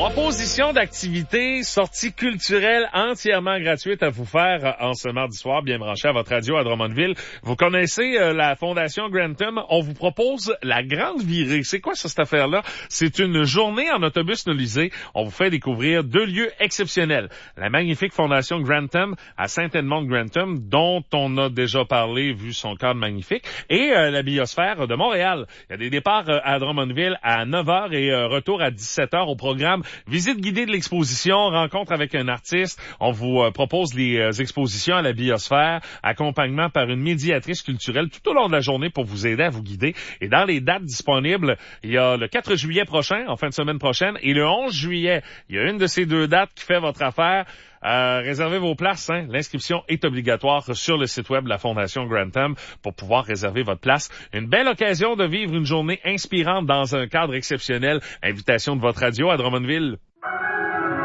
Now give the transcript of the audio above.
Proposition d'activité, sortie culturelle entièrement gratuite à vous faire en ce mardi soir, bien branché à votre radio à Drummondville. Vous connaissez la Fondation Grantham, on vous propose la Grande Virée. C'est quoi ça, cette affaire-là? C'est une journée en autobus nolisé. On vous fait découvrir 2 lieux exceptionnels. La magnifique Fondation Grantham à Saint-Edmond-Grantham, dont on a déjà parlé, vu son cadre magnifique, et la biosphère de Montréal. Il y a des départs à Drummondville à 9h et retour à 17h au programme. Visite guidée de l'exposition, rencontre avec un artiste. On vous propose les expositions à la biosphère, accompagnement par une médiatrice culturelle tout au long de la journée pour vous aider à vous guider. Et dans les dates disponibles, il y a le 4 juillet prochain, en fin de semaine prochaine, et le 11 juillet. Il y a une de ces 2 dates qui fait votre affaire. Réservez vos places. L'inscription est obligatoire sur le site web de la Fondation Grantham pour pouvoir réserver votre place. Une belle occasion de vivre une journée inspirante dans un cadre exceptionnel. Invitation de votre radio à Drummondville.